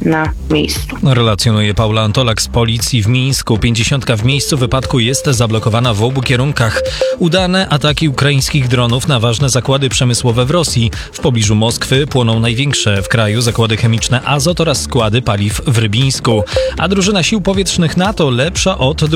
na miejscu. Relacjonuje Paula Antolak z policji w Mińsku. 50 w miejscu wypadku jest zablokowana w obu kierunkach. Udane ataki ukraińskich dronów na ważne zakłady przemysłowe w Rosji. W pobliżu Moskwy płoną największe w kraju zakłady chemiczne Azot oraz składy paliw w Rybińsku. A drużyna sił powietrznych NATO lepsza od